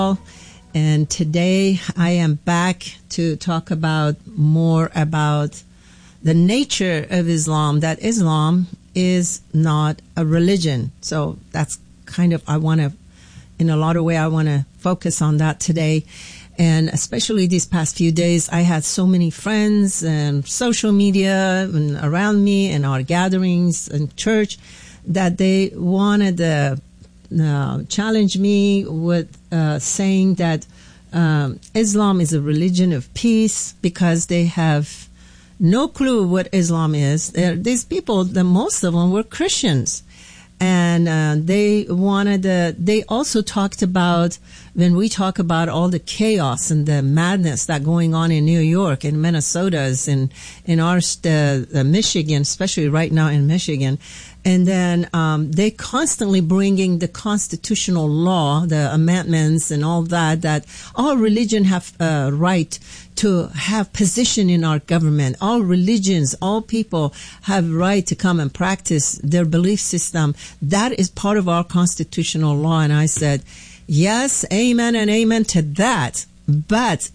And today I am back to talk about more about the nature of Islam, that Islam is not a religion. So that's kind of, in a lot of way, I want to focus on that today. And especially these past few days, I had so many friends and social media and around me and our gatherings and church that they wanted to challenge me with saying that Islam is a religion of peace because they have no clue what Islam is. These people, most of them were Christians. And they also talked about, when we talk about all the chaos and the madness that going on in New York and Minnesota and in our Michigan, especially right now in Michigan. And then they constantly bringing the constitutional law, the amendments and all that all religion have right to have position in our government. All religions, all people have right to come and practice their belief system. That is part of our constitutional law. And I said, yes, amen and amen to that. But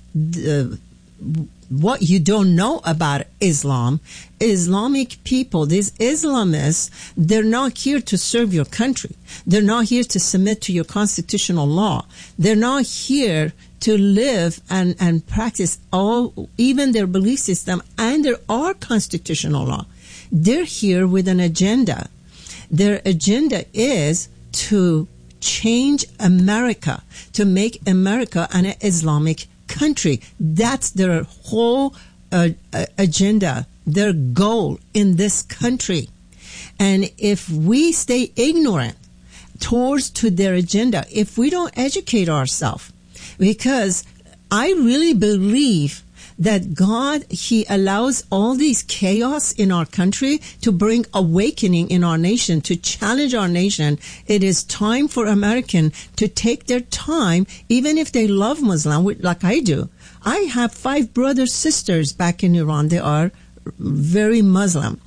what you don't know about Islam, Islamic people, these Islamists, they're not here to serve your country. They're not here to submit to your constitutional law. They're not here to live and practice even their belief system under our constitutional law. They're here with an agenda. Their agenda is to change America, to make America an Islamic country. That's their whole agenda, their goal in this country. And if we stay ignorant to their agenda, if we don't educate ourselves, because I really believe that God, He allows all these chaos in our country to bring awakening in our nation, to challenge our nation. It is time for Americans to take their time, even if they love Muslim, like I do. I have 5 brothers, sisters back in Iran. They are very Muslim.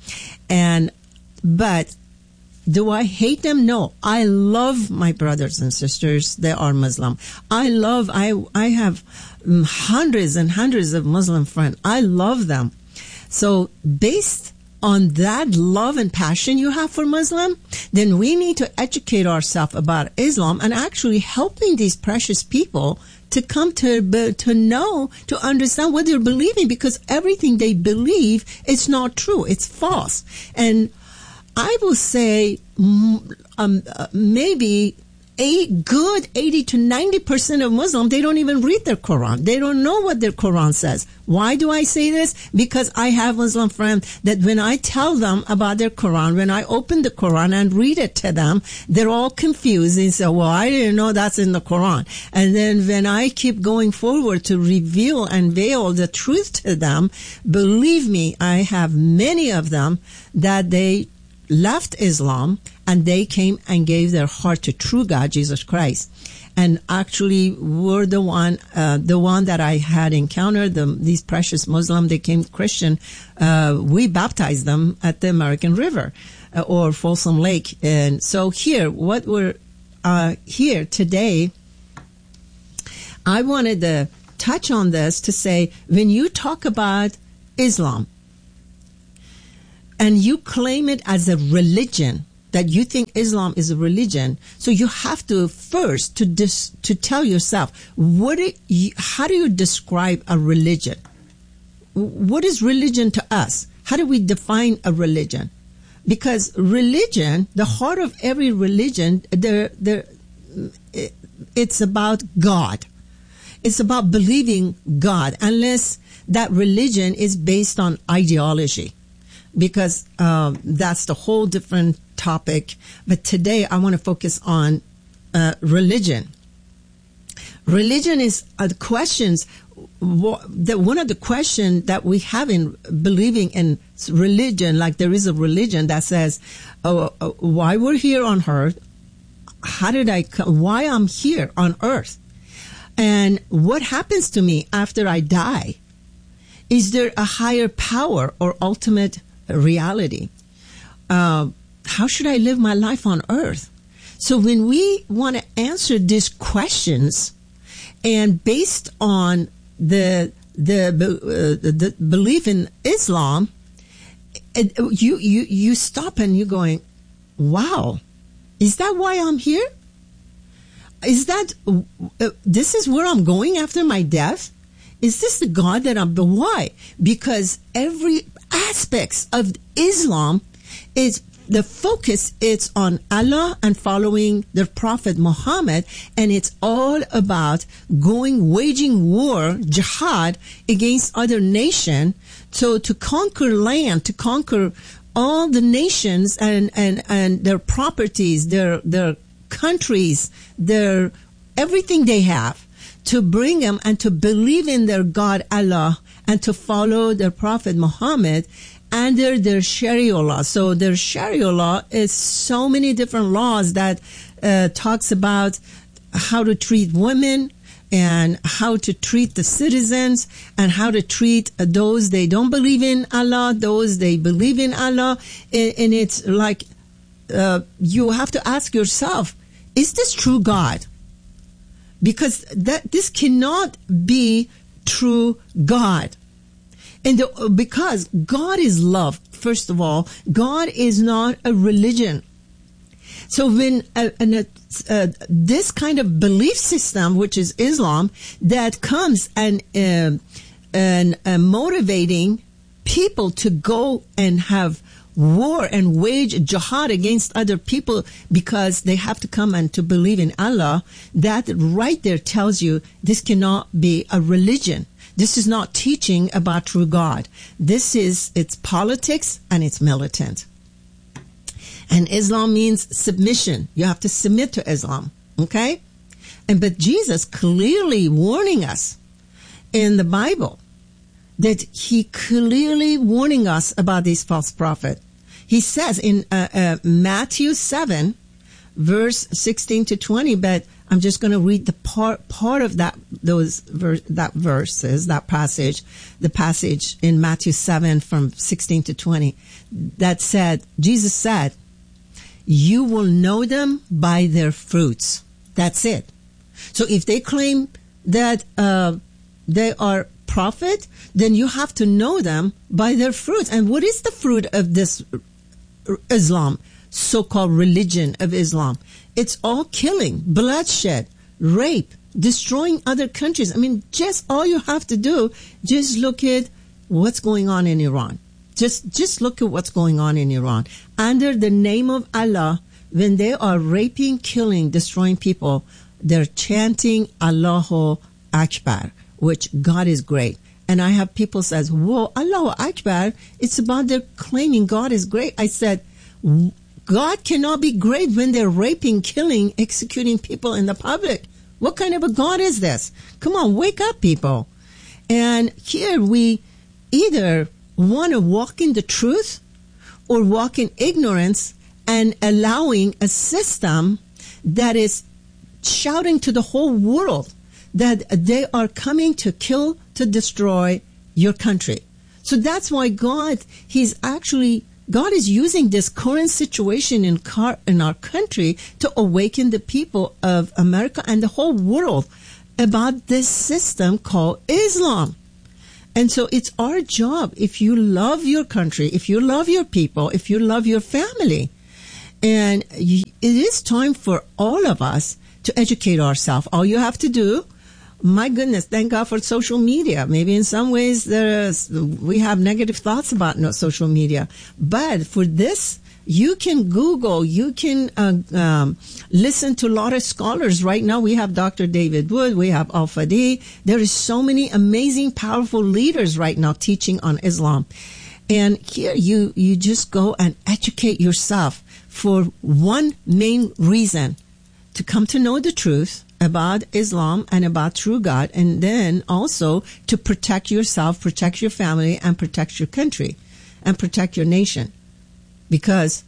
But do I hate them? No. I love my brothers and sisters. They are Muslim. I have hundreds and hundreds of Muslim friends. I love them. So based on that love and passion you have for Muslim, then we need to educate ourselves about Islam and actually helping these precious people to come to know, to understand what they're believing, because everything they believe is not true. It's false. And I will say maybe a good 80 to 90% of Muslims, they don't even read their Quran. They don't know what their Quran says. Why do I say this? Because I have Muslim friends that when I tell them about their Quran, when I open the Quran and read it to them, they're all confused and say, well, I didn't know that's in the Quran. And then when I keep going forward to reveal and veil the truth to them, believe me, I have many of them that they left Islam and they came and gave their heart to true God, Jesus Christ. And actually were the one that I had encountered, these precious Muslims, they came Christian. We baptized them at the American River or Folsom Lake. And so here, what we're here today, I wanted to touch on this to say, when you talk about Islam, and you claim it as a religion, that you think Islam is a religion, so you have to first to tell yourself, how do you describe a religion? What is religion to us? How do we define a religion? Because religion, the heart of every religion, it's about God. It's about believing God, unless that religion is based on ideology. Because that's the whole different topic. But today I want to focus on religion. Religion is the questions. One of the questions that we have in believing in religion, like there is a religion that says, why we're here on earth, how did I come, why I'm here on earth, and what happens to me after I die? Is there a higher power or ultimate reality? How should I live my life on earth? So when we want to answer these questions, And based on the belief in Islam, you stop and you're going, wow, is that why I'm here? Is that this is where I'm going after my death? Is this the God that I'm? But why? Because every aspects of Islam is the focus. It's on Allah and following the Prophet Muhammad, and it's all about waging war, jihad against other nation. So to conquer land, to conquer all the nations and their properties, their countries, their everything they have, to bring them and to believe in their God Allah and to follow their Prophet Muhammad under their Sharia law. So their Sharia law is so many different laws that talks about how to treat women and how to treat the citizens and how to treat those they don't believe in Allah, those they believe in Allah. And it's like you have to ask yourself, is this true God? Because this cannot be true God. And because God is love, first of all, God is not a religion. So when this kind of belief system, which is Islam, that comes and motivating people to go and have war and wage jihad against other people because they have to come and to believe in Allah, that right there tells you this cannot be a religion. This is not teaching about true God. It's politics and it's militant. And Islam means submission. You have to submit to Islam. Okay? But Jesus clearly warning us in the Bible that he clearly warning us about these false prophets. He says in Matthew 7, verse 16 to 20, but I'm just going to read the part of that passage, the passage in Matthew 7 from 16 to 20, that said, Jesus said, you will know them by their fruits. That's it. So if they claim that they are prophet, then you have to know them by their fruits. And what is the fruit of this Islam, so-called religion of Islam? It's all killing, bloodshed, rape, destroying other countries. I mean, just all you have to do, just look at what's going on in Iran. Just look at what's going on in Iran. Under the name of Allah, when they are raping, killing, destroying people, they're chanting Allahu Akbar, which God is great. And I have people says, whoa, Allahu Akbar, it's about their claiming God is great. I said, God cannot be great when they're raping, killing, executing people in the public. What kind of a God is this? Come on, wake up, people. And here we either want to walk in the truth or walk in ignorance and allowing a system that is shouting to the whole world that they are coming to kill, to destroy your country. So that's why God is using this current situation in our country to awaken the people of America and the whole world about this system called Islam. And so it's our job, if you love your country, if you love your people, if you love your family, and it is time for all of us to educate ourselves. All you have to do, my goodness, thank God for social media. Maybe in some ways we have negative thoughts about social media. But for this, you can Google, you can listen to a lot of scholars. Right now we have Dr. David Wood, we have Al-Fadi. There is so many amazing, powerful leaders right now teaching on Islam. And here you just go and educate yourself for one main reason, to come to know the truth about Islam and about true God, and then also to protect yourself, protect your family, and protect your country, and protect your nation. Because,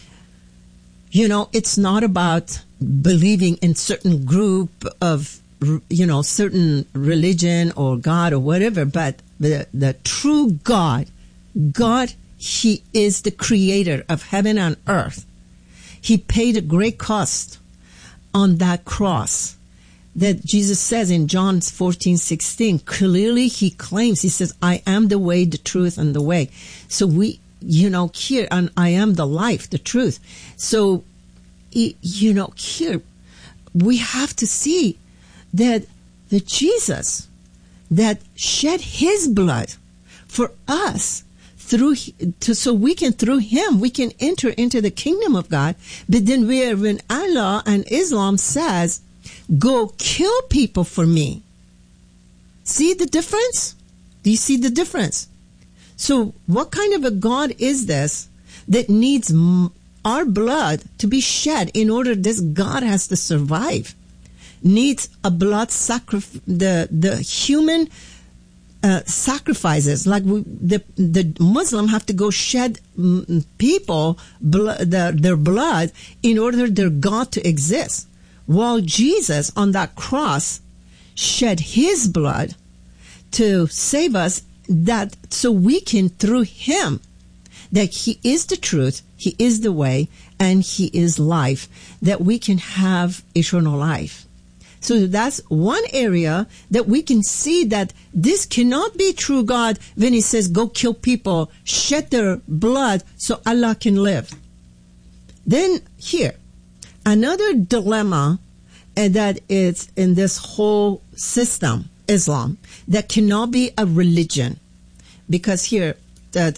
it's not about believing in certain group of, certain religion or God or whatever, but the true God, He is the creator of heaven and earth. He paid a great cost on that cross. that Jesus says in John 14:16, clearly he claims, he says, I am the way, the truth, and the way. So we, here, and I am the life, the truth. So, here, we have to see that the Jesus that shed his blood for us, so we can, through him, we can enter into the kingdom of God. But then when Allah and Islam says, go kill people for me. See the difference? Do you see the difference? So what kind of a God is this that needs our blood to be shed in order this God has to survive? Needs a blood sacrifice, the human sacrifices, like the Muslim have to go shed people their blood in order their God to exist. While Jesus on that cross shed his blood to save us, that so we can, through him, that he is the truth, he is the way, and he is life, that we can have eternal life. So that's one area that we can see that this cannot be true God when he says, go kill people, shed their blood so Allah can live. Then here, another dilemma that is in this whole system, Islam, that cannot be a religion. Because here, that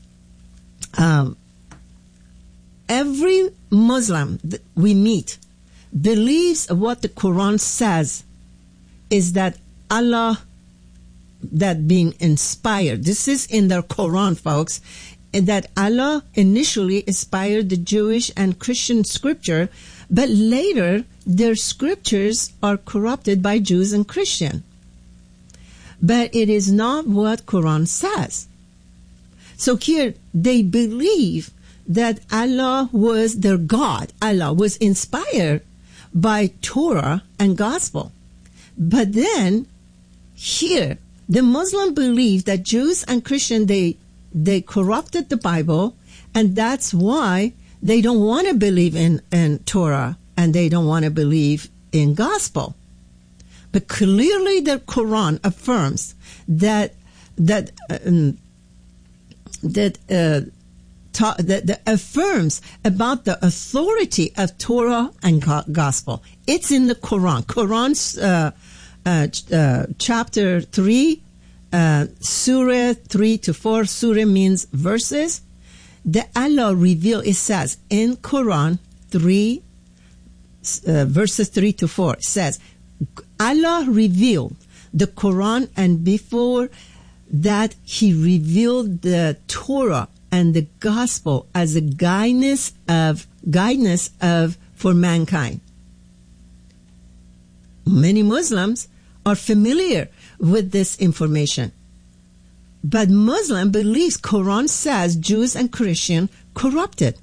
every Muslim that we meet believes what the Quran says is that Allah, that being inspired, this is in the Quran, folks, and that Allah initially inspired the Jewish and Christian scripture, but later their scriptures are corrupted by Jews and Christian. But it is not what Quran says. So here they believe that Allah was their God. Allah was inspired by Torah and Gospel. But then here the Muslim believe that Jews and Christian, they corrupted the Bible, and that's why they don't want to believe in Torah and they don't want to believe in Gospel. But clearly the Quran affirms that affirms about the authority of Torah and Gospel. It's in the Quran. Quran's chapter 3, Surah 3 to 4. Surah means verses. The Allah reveal, it says in Quran 3, verses 3 to 4, it says, Allah revealed the Quran, and before that he revealed the Torah and the Gospel as a guidance of for mankind. Many Muslims are familiar with this information, but Muslim believes Quran says Jews and Christian corrupted.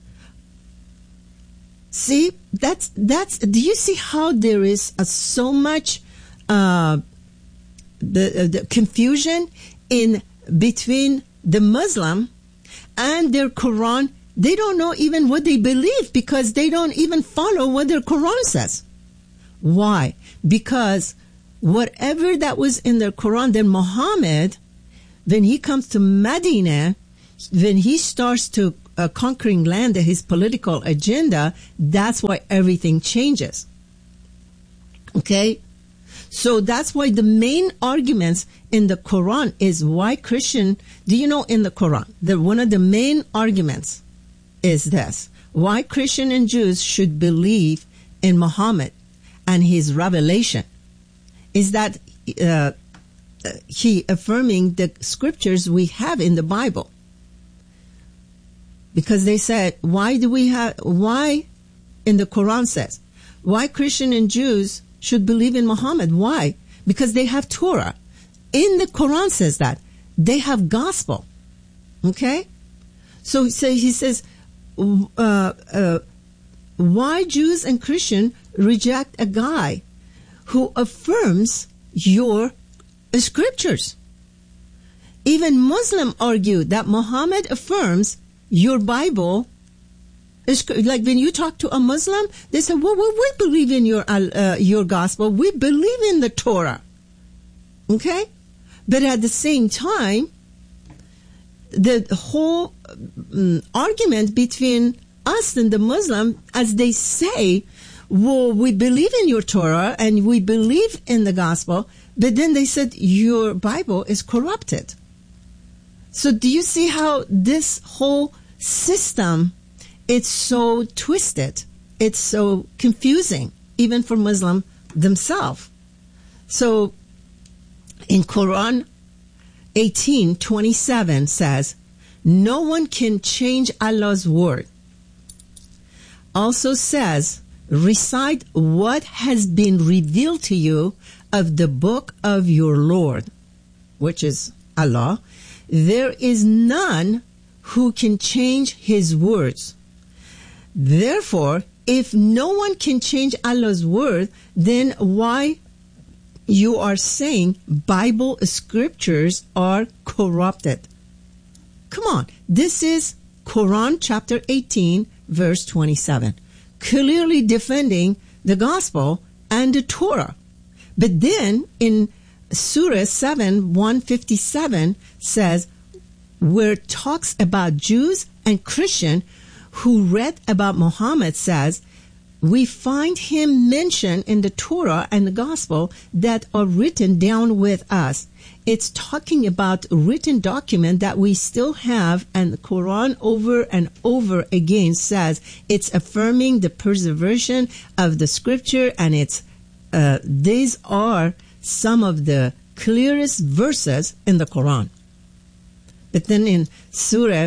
See, that's. Do you see how there is so much the confusion in between the Muslim and their Quran? They don't know even what they believe because they don't even follow what their Quran says. Why? Because whatever that was in their Quran, then Muhammad, when he comes to Medina, when he starts to conquering land, his political agenda, that's why everything changes. Okay? So that's why the main arguments in the Quran is why Christian, do you know in the Quran, that one of the main arguments is this, why Christian and Jews should believe in Muhammad and his revelation, is that he affirming the scriptures we have in the Bible. Because they said, why in the Quran says, why Christian and Jews should believe in Muhammad? Why? Because they have Torah. In the Quran says that. They have Gospel. Okay? So he says, why Jews and Christian reject a guy who affirms your scriptures? Even Muslim argue that Muhammad affirms your Bible It's like when you talk to a Muslim, they say, well, we believe in your gospel. We believe in the Torah. Okay? But at the same time, the whole argument between us and the Muslim, as they say, well, we believe in your Torah and we believe in the gospel, but then they said your Bible is corrupted. So do you see how this whole system, it's so twisted, it's so confusing, even for Muslims themselves. So in Quran 18:27 says, no one can change Allah's word. Also says, recite what has been revealed to you of the book of your Lord, which is Allah. There is none who can change his words. Therefore, if no one can change Allah's word, then why you are saying Bible scriptures are corrupted? Come on. This is Quran chapter 18, verse 27. Clearly defending the gospel and the Torah. But then in Surah 7, 157 says, where it talks about Jews and Christians who read about Muhammad, says, we find him mentioned in the Torah and the gospel that are written down with us. It's talking about written document that we still have, and the Quran over and over again says it's affirming the preservation of the scripture, and it's these are some of the clearest verses in the Quran. But then in Surah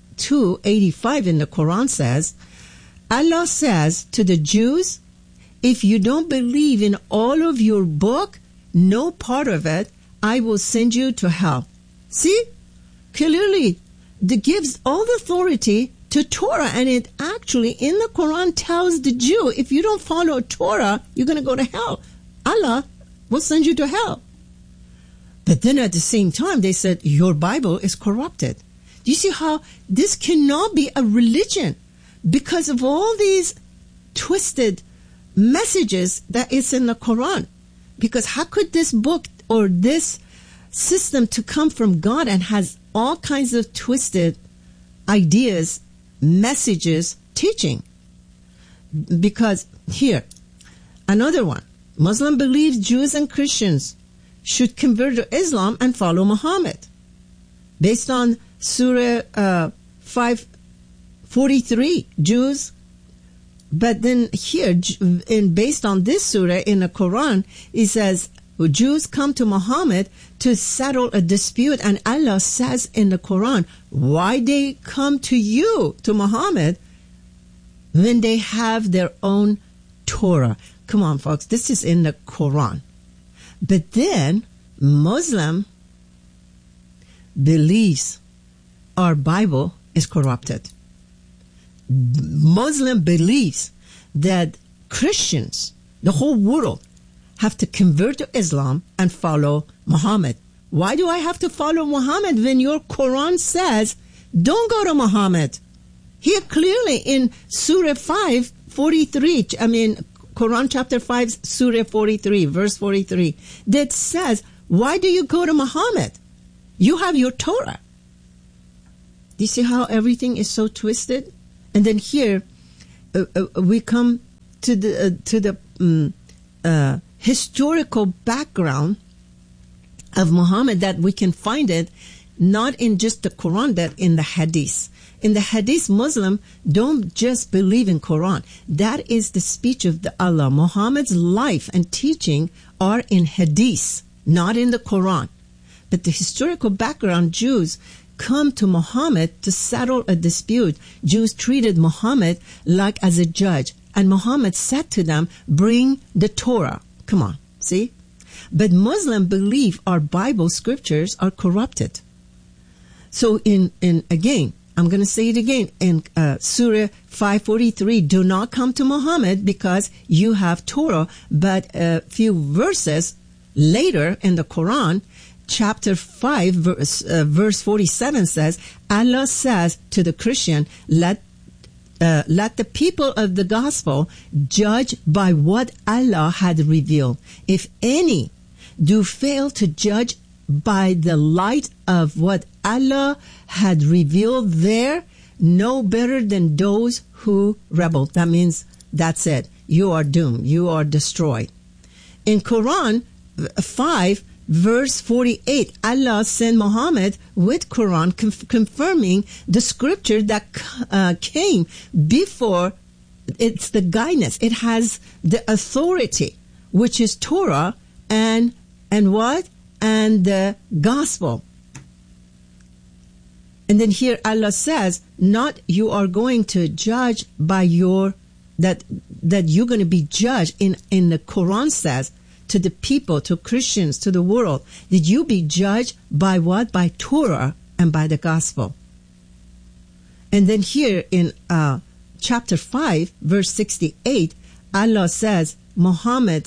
285 in the Quran says, Allah says to the Jews, if you don't believe in all of your book, no part of it, I will send you to hell. See? Clearly, it gives all the authority to Torah, and it actually in the Quran tells the Jew, if you don't follow Torah, you're going to go to hell. Allah will send you to hell. But then at the same time, they said, your Bible is corrupted. Do you see how this cannot be a religion because of all these twisted messages that is in the Quran? Because how could this book or this system to come from God and has all kinds of twisted ideas, messages, teaching? Because here, another one, Muslim believes Jews and Christians should convert to Islam and follow Muhammad. Based on Surah 543, Jews. But then here, based on this surah in the Quran, it says, Jews come to Muhammad to settle a dispute, and Allah says in the Quran, why they come to you, to Muhammad, when they have their own Torah? Come on, folks, this is in the Quran. But then Muslim believes our Bible is corrupted. Muslim believes that Christians, the whole world, have to convert to Islam and follow Muhammad. Why do I have to follow Muhammad when your Quran says, don't go to Muhammad? Here clearly in Surah 5:43, Quran chapter 5, Surah 43, verse 43, that says, why do you go to Muhammad? You have your Torah. Do you see how everything is so twisted? And then here, we come to the historical background of Muhammad, that we can find it not in just the Quran, but in the Hadith. In the Hadith, Muslim don't just believe in Quran. That is the speech of the Allah. Muhammad's life and teaching are in Hadith, not in the Quran. But the historical background, Jews come to Muhammad to settle a dispute. Jews treated Muhammad like as a judge. And Muhammad said to them, bring the Torah. Come on, see? But Muslims believe our Bible scriptures are corrupted. So again, I'm going to say it again, in Surah 543, do not come to Muhammad because you have Torah. But a few verses later in the Quran, chapter 5, verse 47 says, Allah says to the Christian, let let the people of the gospel judge by what Allah had revealed. If any do fail to judge by the light of what Allah had revealed, there no better than those who rebel. That means that's it. You are doomed. You are destroyed. In Quran 5, verse 48, Allah sent Muhammad with Quran confirming the scripture that came before. It's the guidance. It has the authority, which is Torah and what? And the gospel. And then here Allah says, not you are going to judge by your, that you're going to be judged in the Quran says to the people, to Christians, to the world. Did you be judged by what? By Torah and by the gospel. And then here in chapter 5, verse 68, Allah says, Muhammad,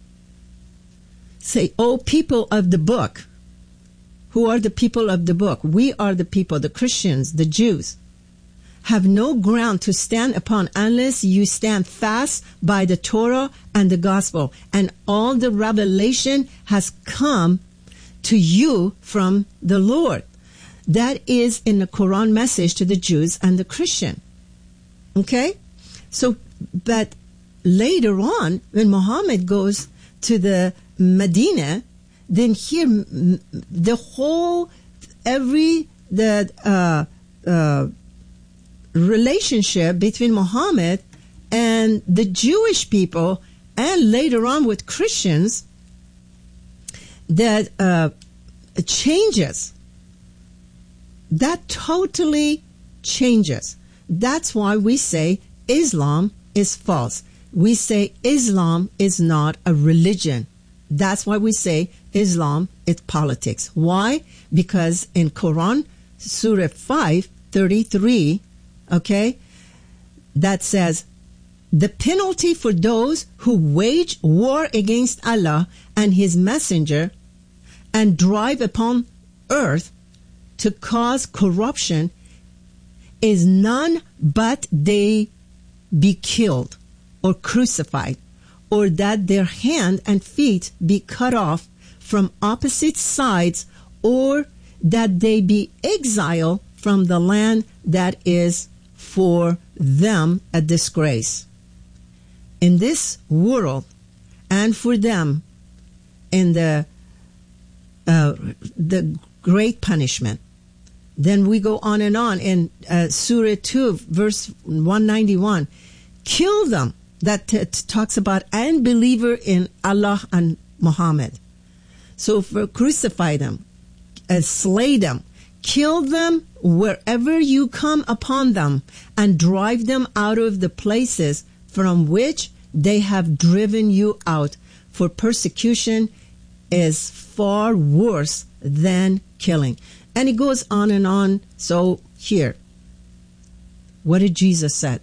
say, O people of the book. Who are the people of the book? We are the people, the Christians, the Jews. Have no ground to stand upon unless you stand fast by the Torah and the gospel. And all the revelation has come to you from the Lord. That is in the Quran message to the Jews and the Christian. Okay? So, but later on, when Muhammad goes to the Medina, then here the whole, relationship between Muhammad and the Jewish people, and later on with Christians, that changes. That totally changes. That's why we say Islam is false. We say Islam is not a religion. That's why we say Islam is politics. Why? Because in Quran, Surah 5:33, okay, that says, the penalty for those who wage war against Allah and His Messenger and drive upon earth to cause corruption is none but they be killed or crucified, or that their hand and feet be cut off from opposite sides, or that they be exiled from the land that is for them a disgrace in this world, and for them in the great punishment. Then we go on and on in Surah 2, verse 191. Kill them. That talks about unbeliever in Allah and Muhammad. So crucify them, slay them, kill them wherever you come upon them, and drive them out of the places from which they have driven you out. For persecution is far worse than killing. And it goes on and on. So here, what did Jesus say?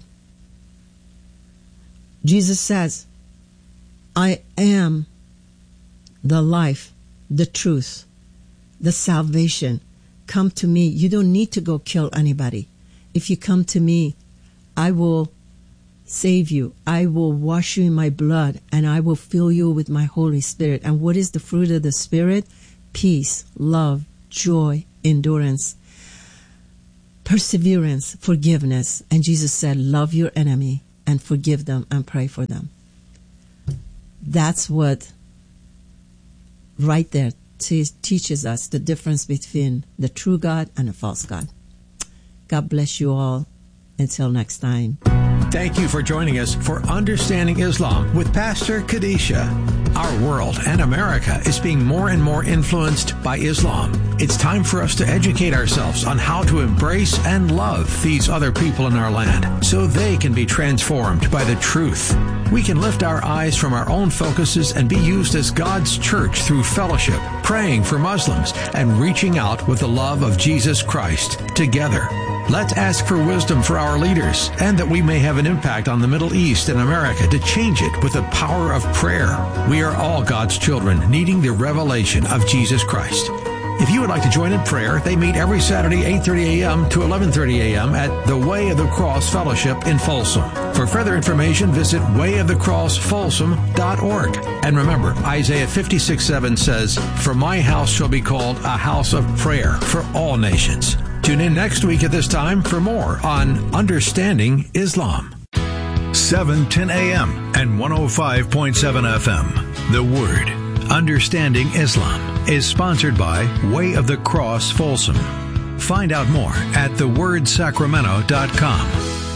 Jesus says, I am the life, the truth, the salvation. Come to me. You don't need to go kill anybody. If you come to me, I will save you. I will wash you in my blood, and I will fill you with my Holy Spirit. And what is the fruit of the Spirit? Peace, love, joy, endurance, perseverance, forgiveness. And Jesus said, love your enemy and forgive them and pray for them. That's what right there teaches us the difference between the true God and a false God. God bless you all. Until next time. Thank you for joining us for Understanding Islam with Pastor Kadisha. Our world and America is being more and more influenced by Islam. It's time for us to educate ourselves on how to embrace and love these other people in our land so they can be transformed by the truth. We can lift our eyes from our own focuses and be used as God's church through fellowship, praying for Muslims, and reaching out with the love of Jesus Christ together. Let's ask for wisdom for our leaders, and that we may have an impact on the Middle East and America to change it with the power of prayer. We are all God's children needing the revelation of Jesus Christ. If you would like to join in prayer, they meet every Saturday, 8:30 a.m. to 11:30 a.m. at the Way of the Cross Fellowship in Folsom. For further information, visit wayofthecrossfolsom.org. And remember, Isaiah 56:7 says, "For my house shall be called a house of prayer for all nations." Tune in next week at this time for more on Understanding Islam. 7:10 a.m. and 105.7 FM. The Word, Understanding Islam, is sponsored by Way of the Cross Folsom. Find out more at thewordsacramento.com.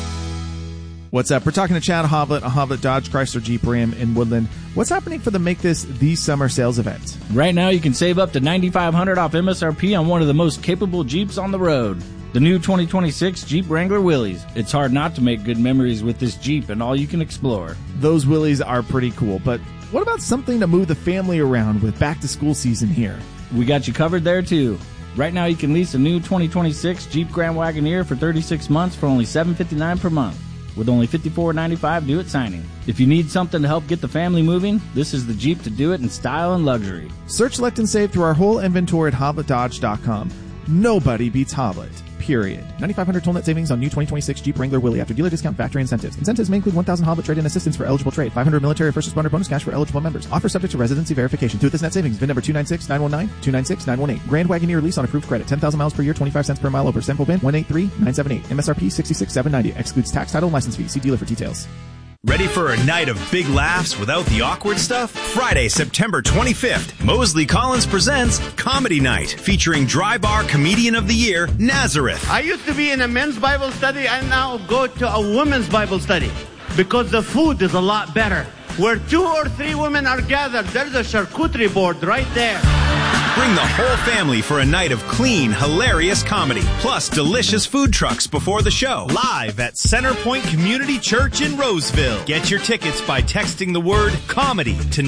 What's up? We're talking to Chad Hoblet, a Hoblet Dodge Chrysler Jeep Ram in Woodland. What's happening for the Make This the Summer sales event? Right now, you can save up to $9,500 off MSRP on one of the most capable Jeeps on the road. The new 2026 Jeep Wrangler Willys. It's hard not to make good memories with this Jeep and all you can explore. Those Willys are pretty cool, but what about something to move the family around with back-to-school season here? We got you covered there, too. Right now, you can lease a new 2026 Jeep Grand Wagoneer for 36 months for only $759 per month, with only $54.95 due at signing. If you need something to help get the family moving, this is the Jeep to do it in style and luxury. Search, select, and save through our whole inventory at HobletDodge.com. Nobody beats Hoblet. Period. $9,500 total net savings on new 2026 Jeep Wrangler Willys after dealer discount, factory incentives. Incentives may include $1,000 Hoblet trade-in assistance for eligible trade, $500 military first responder bonus cash for eligible members. Offer subject to residency verification. To this net savings, VIN number 296919, 296918. Grand Wagoneer lease on approved credit. 10,000 miles per year, 25 cents per mile over. Sample VIN 183978. MSRP 66,790. Excludes tax, title, and license fees. See dealer for details. Ready for a night of big laughs without the awkward stuff? Friday, September 25th, Mosley Collins presents Comedy Night, featuring Dry Bar Comedian of the Year, Nazareth. I used to be in a men's Bible study. I now go to a women's Bible study because the food is a lot better. Where 2 or 3 women are gathered, there's a charcuterie board right there. Bring the whole family for a night of clean, hilarious comedy, plus delicious food trucks before the show. Live at Centerpoint Community Church in Roseville. Get your tickets by texting the word COMEDY to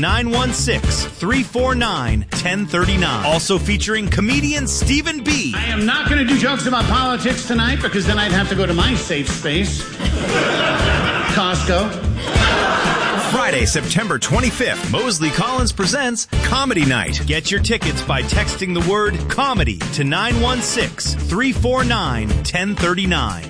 916-349-1039. Also featuring comedian Stephen B. I am not going to do jokes about politics tonight because then I'd have to go to my safe space, Costco. Friday, September 25th, Mosley Collins presents Comedy Night. Get your tickets by texting the word COMEDY to 916-349-1039.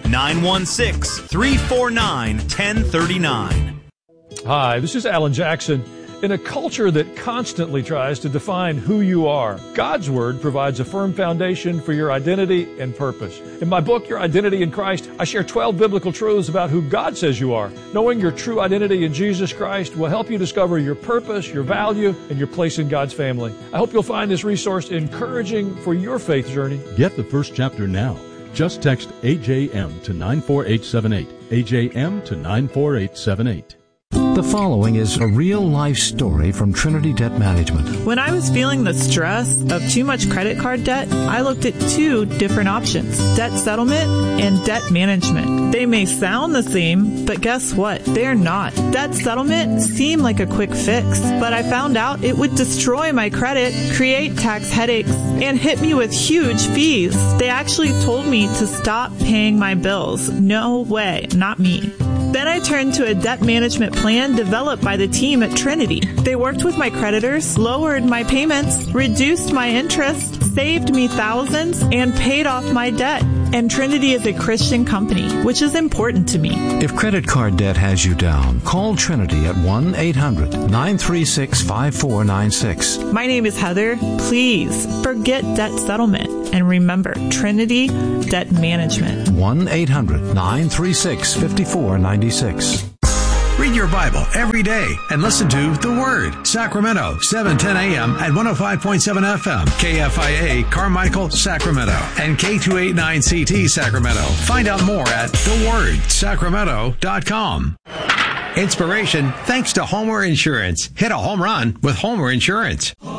916-349-1039. Hi, this is Alan Jackson. In a culture that constantly tries to define who you are, God's Word provides a firm foundation for your identity and purpose. In my book, Your Identity in Christ, I share 12 biblical truths about who God says you are. Knowing your true identity in Jesus Christ will help you discover your purpose, your value, and your place in God's family. I hope you'll find this resource encouraging for your faith journey. Get the first chapter now. Just text AJM to 94878. AJM to 94878. The following is a real-life story from Trinity Debt Management. When I was feeling the stress of too much credit card debt, I looked at 2 different options, debt settlement and debt management. They may sound the same, but guess what? They're not. Debt settlement seemed like a quick fix, but I found out it would destroy my credit, create tax headaches, and hit me with huge fees. They actually told me to stop paying my bills. No way, not me. Then I turned to a debt management plan developed by the team at Trinity. They worked with my creditors, lowered my payments, reduced my interest, saved me thousands, and paid off my debt. And Trinity is a Christian company, which is important to me. If credit card debt has you down, call Trinity at 1-800-936-5496. My name is Heather. Please forget debt settlement and remember Trinity Debt Management. 1-800-936-5496. Read your Bible every day and listen to The Word. Sacramento, 7:10 a.m. at 105.7 FM. KFIA, Carmichael, Sacramento. And K289CT, Sacramento. Find out more at thewordsacramento.com. Inspiration thanks to Homer Insurance. Hit a home run with Homer Insurance.